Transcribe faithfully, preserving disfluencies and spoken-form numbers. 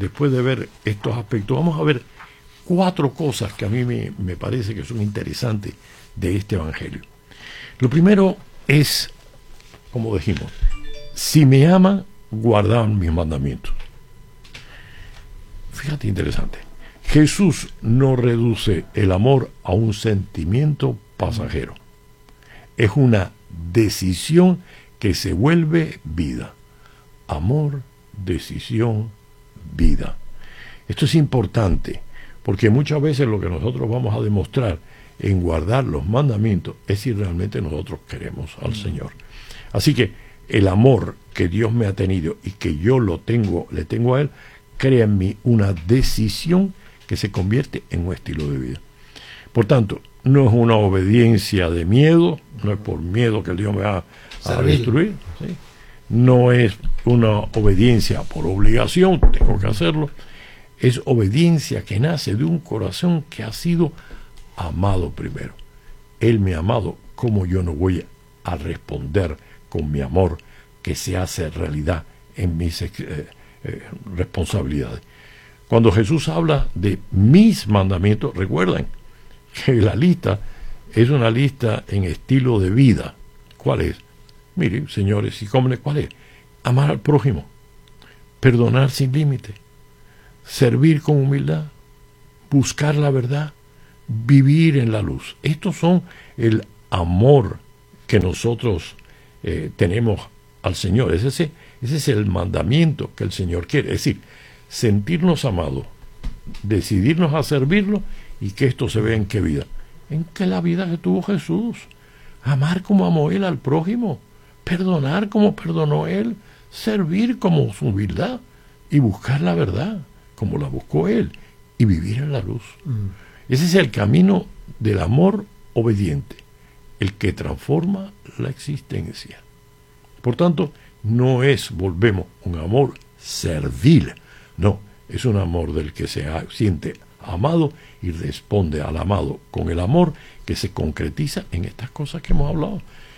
después de ver estos aspectos, vamos a ver cuatro cosas que a mí me, me parece que son interesantes de este Evangelio. Lo primero es, como dijimos, si me aman, guardaban mis mandamientos. Fíjate, interesante. Jesús no reduce el amor a un sentimiento pasajero. Es una decisión que se vuelve vida. Amor, decisión, vida. Esto es importante, porque muchas veces lo que nosotros vamos a demostrar en guardar los mandamientos es si realmente nosotros queremos al Señor. Así que el amor que Dios me ha tenido y que yo lo tengo, le tengo a Él, crea en mí una decisión que se convierte en un estilo de vida. Por tanto, no es una obediencia de miedo, no es por miedo que Dios me va a destruir, ¿sí? No es una obediencia por obligación, tengo que hacerlo. Es obediencia que nace de un corazón que ha sido amado primero. Él me ha amado, ¿cómo yo no voy a responder con mi amor que se hace realidad en mis eh, eh, responsabilidades? Cuando Jesús habla de mis mandamientos, recuerden que la lista es una lista en estilo de vida. ¿Cuál es? Miren, señores, y cómo, ¿cuál es? Amar al prójimo, perdonar sin límite, servir con humildad, buscar la verdad, vivir en la luz. Estos son el amor que nosotros eh, tenemos al Señor. Ese, ese, ese es el mandamiento que el Señor quiere. Es decir, sentirnos amados, decidirnos a servirlo y que esto se vea en qué vida. En que la vida que tuvo Jesús. Amar como amó Él al prójimo, perdonar como perdonó Él, servir como su humildad y buscar la verdad como la buscó Él y vivir en la luz. Mm. Ese es el camino del amor obediente, el que transforma la existencia. Por tanto, no es, volvemos, un amor servil, no, es un amor del que se siente amado y responde al amado con el amor que se concretiza en estas cosas que hemos hablado.